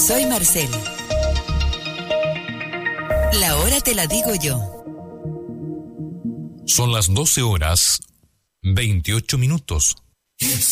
Soy Marcela. La hora te la digo yo. Son las 12 horas, 28 minutos.